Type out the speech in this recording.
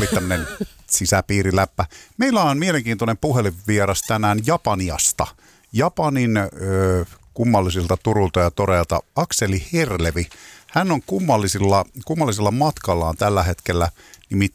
oli tämmöinen sisäpiiriläppä. Meillä on mielenkiintoinen puhelinvieras tänään Japaniasta. Japanin kummallisilta Turulta ja Toreelta Akseli Herlevi. Hän on kummallisilla matkallaan tällä hetkellä, nimittäin